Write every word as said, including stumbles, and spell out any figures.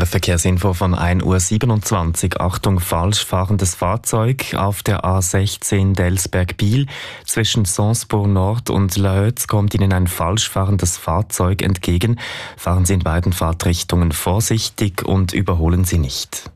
der Verkehrsinfo von ein Uhr siebenundzwanzig. Achtung, falsch fahrendes Fahrzeug auf der A sechzehn Delsberg-Biel. Zwischen Sansbourg Nord und La Hötz kommt Ihnen ein falsch fahrendes Fahrzeug entgegen. Fahren Sie in beiden Fahrtrichtungen vorsichtig und überholen Sie nicht.